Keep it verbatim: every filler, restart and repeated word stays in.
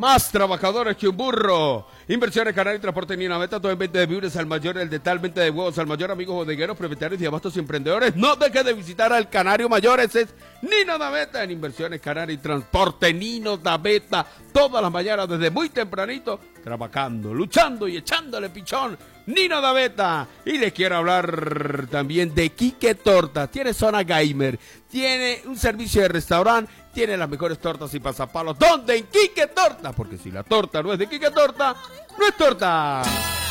Más trabajadores que un burro. Inversiones Canario, Transporte Nina Beta, todo en venta de víveres al mayor, el de tal, venta de huevos al mayor, amigos bodegueros, propietarios y abastos y emprendedores. No deje de visitar al Canario Mayor, ese es Nino Daveta en Inversiones Canario y Transporte Nino Daveta. Todas las mañanas desde muy tempranito, trabajando, luchando y echándole pichón. Nino Daveta. Y les quiero hablar también de Quique Torta. Tiene zona gamer, tiene un servicio de restaurante, tiene las mejores tortas y pasapalos. ¿Dónde? En Quique Torta. Porque si la torta no es de Quique Torta, no es torta.